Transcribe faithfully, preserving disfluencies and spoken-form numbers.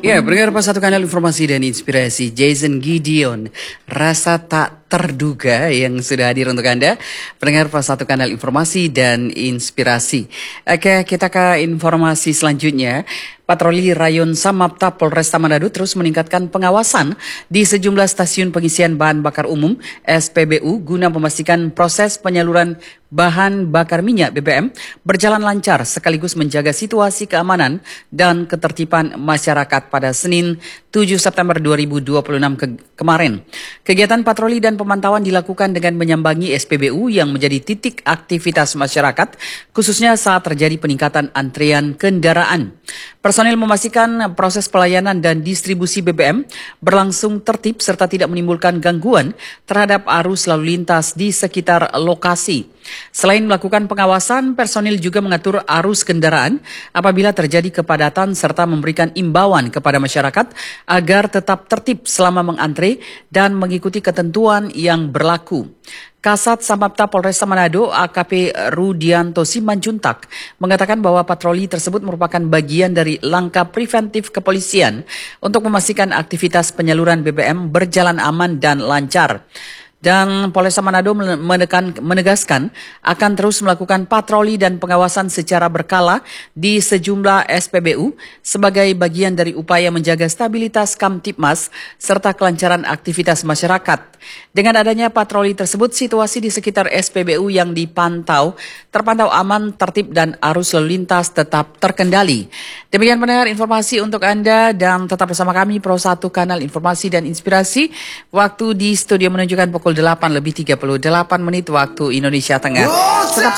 Ya, pendengar pas satu kanal informasi dan inspirasi, Jason Gideon, rasa tak terduga yang sudah hadir untuk Anda. Pendengar pas satu kanal informasi dan inspirasi. Oke, kita ke informasi selanjutnya. Patroli Rayon Samapta Polresta Manado terus meningkatkan pengawasan di sejumlah stasiun pengisian bahan bakar umum S P B U guna memastikan proses penyaluran bahan bakar minyak B B M berjalan lancar sekaligus menjaga situasi keamanan dan ketertiban masyarakat pada Senin tujuh September dua ribu dua puluh enam ke kemarin. Kegiatan patroli dan pemantauan dilakukan dengan menyambangi S P B U yang menjadi titik aktivitas masyarakat, khususnya saat terjadi peningkatan antrian kendaraan. Personil memastikan proses pelayanan dan distribusi B B M berlangsung tertib serta tidak menimbulkan gangguan terhadap arus lalu lintas di sekitar lokasi. Selain melakukan pengawasan, personil juga mengatur arus kendaraan apabila terjadi kepadatan serta memberikan imbauan kepada masyarakat agar tetap tertib selama mengantre dan mengikuti ketentuan yang berlaku. Kasat Samapta Polresta Manado A K P Rudianto Simanjuntak mengatakan bahwa patroli tersebut merupakan bagian dari langkah preventif kepolisian untuk memastikan aktivitas penyaluran B B M berjalan aman dan lancar. Dan Polresta Manado menekan, menegaskan akan terus melakukan patroli dan pengawasan secara berkala di sejumlah S P B U sebagai bagian dari upaya menjaga stabilitas Kamtipmas serta kelancaran aktivitas masyarakat. Dengan adanya patroli tersebut, situasi di sekitar S P B U yang dipantau terpantau aman, tertib dan arus lalu lintas tetap terkendali. Demikian pendengar informasi untuk Anda dan tetap bersama kami Pro satu Kanal Informasi dan Inspirasi. Waktu di studio menunjukkan pukul delapan lebih tiga puluh delapan menit waktu Indonesia Tengah. Tetap